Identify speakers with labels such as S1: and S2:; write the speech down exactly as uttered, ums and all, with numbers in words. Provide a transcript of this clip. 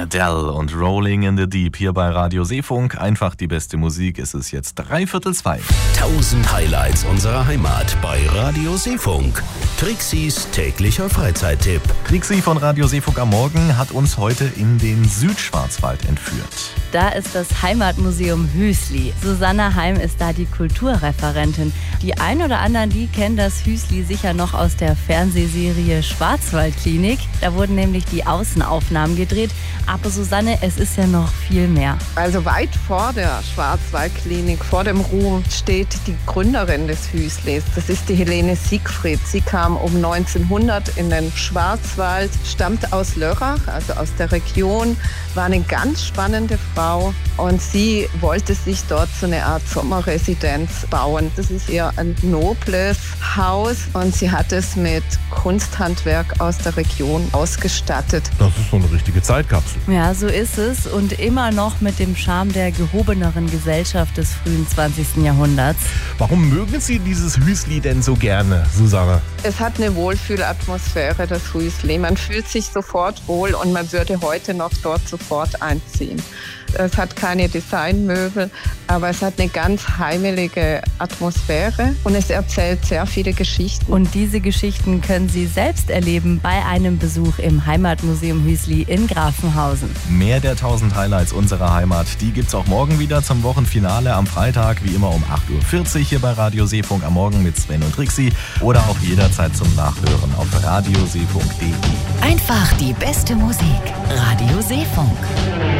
S1: Adele und Rolling in the Deep hier bei Radio Seefunk. Einfach die beste Musik. Es ist jetzt dreiviertel zwei.
S2: Tausend Highlights unserer Heimat bei Radio Seefunk. Trixis täglicher Freizeittipp.
S1: Trixi von Radio Seefunk am Morgen hat uns heute in den Südschwarzwald entführt.
S3: Da ist das Heimatmuseum Hüßli. Susanna Heim ist da die Kulturreferentin. Die ein oder anderen, die kennen das Hüßli sicher noch aus der Fernsehserie Schwarzwaldklinik. Da wurden nämlich die Außenaufnahmen gedreht. Aber Susanne, es ist ja noch viel mehr.
S4: Also weit vor der Schwarzwaldklinik, vor dem Ruhm, steht die Gründerin des Hüßlis. Das ist die Helene Siegfried. Sie kam um neunzehnhundert in den Schwarzwald, stammt aus Lörrach, also aus der Region, war eine ganz spannende Frau und sie wollte sich dort so eine Art Sommerresidenz bauen. Das ist eher ein nobles Haus und sie hat es mit Kunsthandwerk aus der Region ausgestattet.
S5: Das ist so eine richtige Zeitkapsel.
S3: Ja, so ist es und immer noch mit dem Charme der gehobeneren Gesellschaft des frühen zwanzigsten Jahrhunderts.
S5: Warum mögen Sie dieses Hüßli denn so gerne, Susanne?
S4: Es hat eine Wohlfühlatmosphäre, das Hüßli. Man fühlt sich sofort wohl und man würde heute noch dort sofort einziehen. Es hat keine Designmöbel, aber es hat eine ganz heimelige Atmosphäre und es erzählt sehr viele Geschichten.
S3: Und diese Geschichten können Sie selbst erleben bei einem Besuch im Heimatmuseum Hüßli in Grafenhausen.
S1: Mehr der tausend Highlights unserer Heimat, die gibt's auch morgen wieder zum Wochenfinale am Freitag, wie immer um acht Uhr vierzig hier bei Radio Seefunk am Morgen mit Sven und Trixi oder auch jederzeit zum Nachhören auf radioseefunk punkt de.
S6: Einfach die beste Musik. Radio Seefunk.